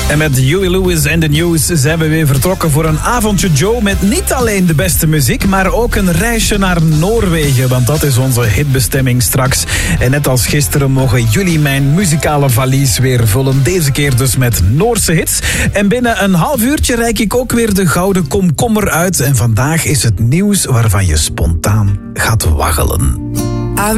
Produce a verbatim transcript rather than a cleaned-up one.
En met Huey Lewis en de News zijn we weer vertrokken voor een avondje Joe met niet alleen de beste muziek, maar ook een reisje naar Noorwegen, want dat is onze hitbestemming straks. En net als gisteren mogen jullie mijn muzikale valies weer vullen, deze keer dus met Noorse hits. En binnen een half uurtje reik ik ook weer de gouden komkommer uit en vandaag is het nieuws waarvan je spontaan gaat waggelen.